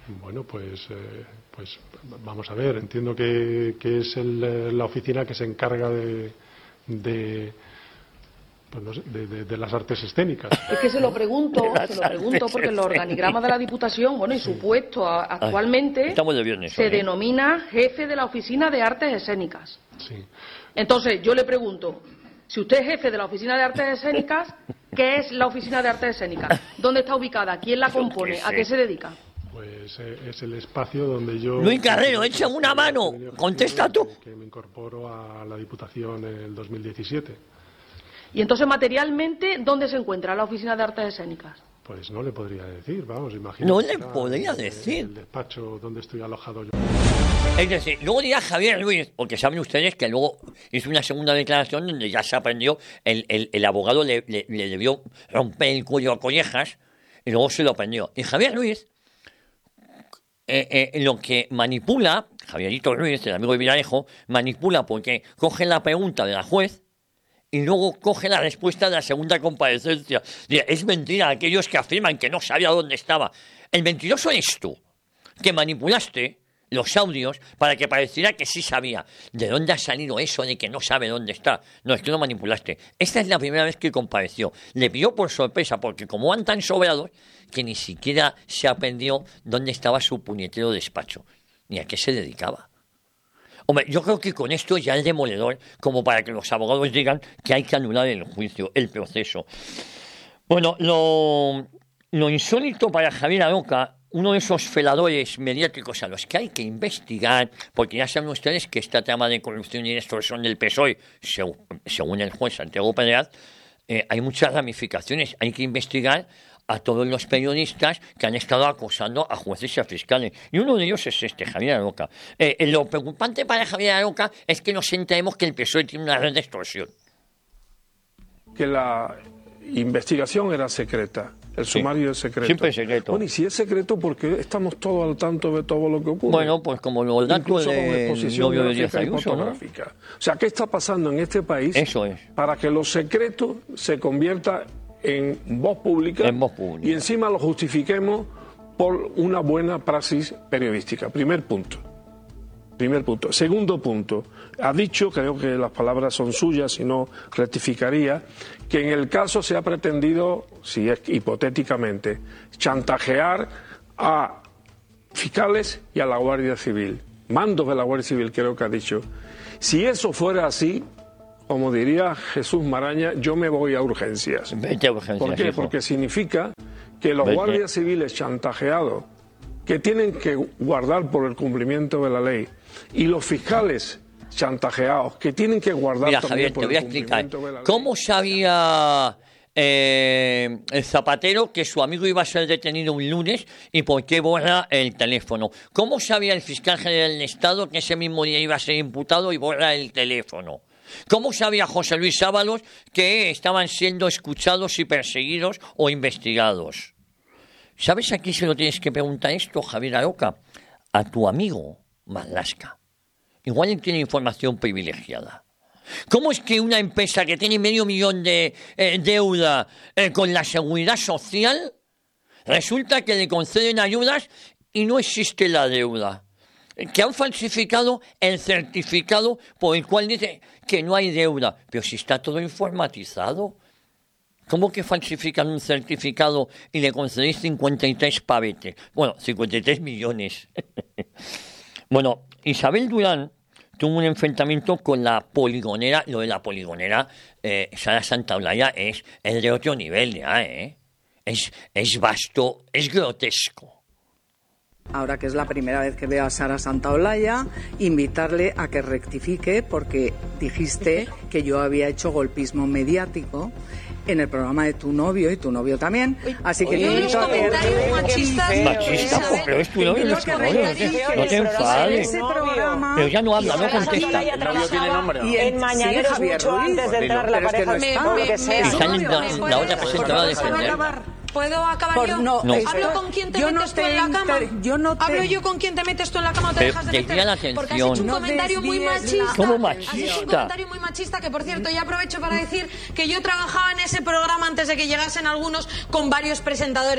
Bueno, pues vamos a ver. Entiendo que es la oficina que se encarga de las artes escénicas. Es que se lo pregunto porque el organigrama de la Diputación, bueno, y su puesto actualmente se denomina jefe de la Oficina de Artes Escénicas. Sí. Entonces, yo le pregunto, si usted es jefe de la Oficina de Artes Escénicas, ¿qué es la Oficina de Artes Escénicas? ¿Dónde está ubicada? ¿Quién la compone? ¿A qué se dedica? Pues es el espacio donde yo... Luis Carrero, echa una mano, contesta tú. Que me incorporo a la Diputación en el 2017. Y entonces, materialmente, ¿dónde se encuentra la Oficina de Artes Escénicas? Pues no le podría decir, vamos, imagino. No le podría decir. El despacho donde estoy alojado yo. Es decir, luego dirá Javier Ruiz, porque saben ustedes que luego hizo una segunda declaración donde ya se aprendió, el abogado le debió romper el cuello a collejas y luego se lo aprendió. Y Javier Ruiz, lo que manipula, Javierito Ruiz, el amigo de Villarejo, manipula porque coge la pregunta de la juez y luego coge la respuesta de la segunda comparecencia. Es mentira aquellos que afirman que no sabía dónde estaba. El mentiroso eres tú, que manipulaste los audios para que pareciera que sí sabía. ¿De dónde ha salido eso de que no sabe dónde está? No, es que lo manipulaste. Esta es la primera vez que compareció. Le pilló por sorpresa, porque como van tan sobrados, que ni siquiera se aprendió dónde estaba su puñetero despacho, ni a qué se dedicaba. Hombre, yo creo que con esto ya es demoledor, como para que los abogados digan que hay que anular el juicio, el proceso. Bueno, lo insólito para Javier Aroca, uno de esos feladores mediáticos a los que hay que investigar, porque ya saben ustedes que esta trama de corrupción y extorsión del PSOE, según el juez Santiago Pedraz, hay muchas ramificaciones. Hay que investigar a todos los periodistas que han estado acosando a jueces y a fiscales. Y uno de ellos es Javier Aroca. Lo preocupante para Javier Aroca es que nos enteremos que el PSOE tiene una red de extorsión. Que la investigación era secreta. El sumario es secreto. Siempre es secreto. Bueno, y si es secreto, ¿por qué estamos todos al tanto de todo lo que ocurre? Bueno, pues como los datos del novio de Díaz Ayuso, ¿no? O sea, ¿qué está pasando en este país? Eso es. Para que lo secreto se convierta en voz pública, y encima lo justifiquemos por una buena praxis periodística. Primer punto. Segundo punto, ha dicho, creo que las palabras son suyas, si no rectificaría, que en el caso se ha pretendido, si es hipotéticamente, chantajear a fiscales y a la Guardia Civil, mandos de la Guardia Civil, creo que ha dicho. Si eso fuera así, como diría Jesús Maraña, yo me voy a urgencias. Vete a urgencias. ¿Por qué? Hijo. Porque significa que los guardias civiles chantajeados, que tienen que guardar por el cumplimiento de la ley, y los fiscales chantajeados, que tienen que guardar Mira, también Javier, por te voy a el explicar. cumplimiento de la ley. ¿Cómo sabía el Zapatero que su amigo iba a ser detenido un lunes y por qué borra el teléfono? ¿Cómo sabía el fiscal general del Estado que ese mismo día iba a ser imputado y borra el teléfono? ¿Cómo sabía José Luis Ábalos que estaban siendo escuchados y perseguidos o investigados? ¿Sabes a quién se lo tienes que preguntar esto, Javier Aroca? A tu amigo Marlaska. Igual él tiene información privilegiada. ¿Cómo es que una empresa que tiene $500,000 de deuda con la Seguridad Social, resulta que le conceden ayudas y no existe la deuda? Que han falsificado el certificado por el cual dice que no hay deuda. Pero si está todo informatizado. ¿Cómo que falsifican un certificado y le concedéis 53 pavetes? Bueno, 53 millones. Bueno, Isabel Durán tuvo un enfrentamiento con la poligonera. Lo de la poligonera, Sara Santaolalla, es de otro nivel ya, Es vasto, es grotesco. Ahora que es la primera vez que veo a Sara Santaolalla, invitarle a que rectifique porque dijiste que yo había hecho golpismo mediático en el programa de tu novio y tu novio también. Así que te invito a que... Machista, pero es tu novio, no es tu novio. No te enfades. Pero ya no habla, no contesta. El novio tiene nombre. Y en Mañaneros mucho antes de entrar la pareja. Y sale la otra presentadora a defender. ¿Puedo acabar yo? No. ¿Hablo con quién te metes tú en la cama? ¿Hablo yo con quién te metes tú en la cama o te dejas de meter? Porque has hecho un comentario muy machista. ¿Cómo machista? Has hecho un comentario muy machista que, por cierto, ya aprovecho para decir que yo trabajaba en ese programa antes de que llegasen algunos con varios presentadores.